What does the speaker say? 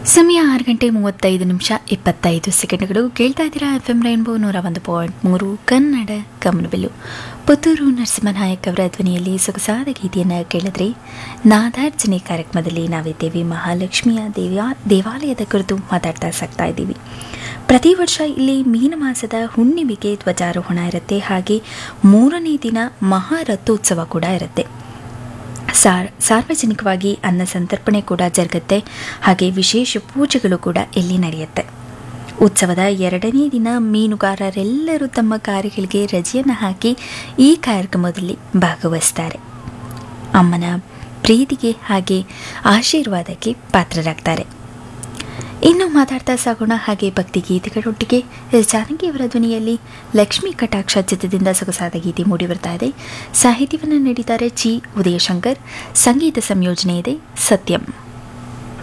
ಸಮಯ 6:35 ಕೇಳ್ತಾ ಇದ್ದೀರಾ FM ರೈನ್ಬೋ 101.3 ಕನ್ನಡ ಕಮಲಬಿಲ್ಲು. ಪುತ್ತೂರು ನರಸಿಂಹನಾಯಕ್ ಅವರ ಧ್ವನಿಯಲ್ಲಿ ಸೊಗಸಾದ ಗೀತೆಯನ್ನು ಕೇಳಿದ್ರೆ ನಾದಾರ್ಜನೆ ಕಾರ್ಯಕ್ರಮದಲ್ಲಿ ನಾವಿದ್ದೇವೆ. ಮಹಾಲಕ್ಷ್ಮಿಯ ದೇವಾಲಯದ ಕುರಿತು ಮಾತಾಡ್ತಾ ಸಾಕ್ತಾ ಇದ್ದೀವಿ. ಪ್ರತಿ ವರ್ಷ ಇಲ್ಲಿ ಮೀನ ಮಾಸದ ಹುಣ್ಣಿಮೆಗೆ ಧ್ವಜಾರೋಹಣ ಇರುತ್ತೆ. ಹಾಗೆ 3ನೇ ದಿನ ಮಹಾರಥೋತ್ಸವ ಕೂಡ ಇರುತ್ತೆ. ಸಾರ್ವಜನಿಕವಾಗಿ ಅನ್ನ ಸಂತರ್ಪಣೆ ಕೂಡ ಜರುಗುತ್ತೆ. ಹಾಗೆ ವಿಶೇಷ ಪೂಜೆಗಳು ಕೂಡ ಇಲ್ಲಿ ನಡೆಯುತ್ತೆ. ಉತ್ಸವದ 2ನೇ ದಿನ ಮೀನುಗಾರರೆಲ್ಲರೂ ತಮ್ಮ ಕಾರ್ಯಗಳಿಗೆ ರಜೆಯನ್ನು ಹಾಕಿ ಈ ಕಾರ್ಯಕ್ರಮದಲ್ಲಿ ಭಾಗವಹಿಸ್ತಾರೆ. ಅಮ್ಮನ ಪ್ರೀತಿಗೆ ಹಾಗೆ ಆಶೀರ್ವಾದಕ್ಕೆ ಪಾತ್ರರಾಗ್ತಾರೆ. ಇನ್ನು ಮಾತಾಡ್ತಾ ಸಾಗೋಣ. ಹಾಗೆ ಭಕ್ತಿ ಗೀತೆಗಳೊಟ್ಟಿಗೆ ಜಾನಕಿಯವರ ಧ್ವನಿಯಲ್ಲಿ ಲಕ್ಷ್ಮೀ ಕಟಾಕ್ಷ ಚಿತ್ರದಿಂದ ಸೊಗಸಾದ ಗೀತೆ ಮೂಡಿ ಬರ್ತಾ ಇದೆ. ಸಾಹಿತ್ಯವನ್ನು ನೀಡಿದ್ದಾರೆ ಚಿ ಉದಯಶಂಕರ್, ಸಂಗೀತ ಸಂಯೋಜನೆ ಇದೆ ಸತ್ಯಂ.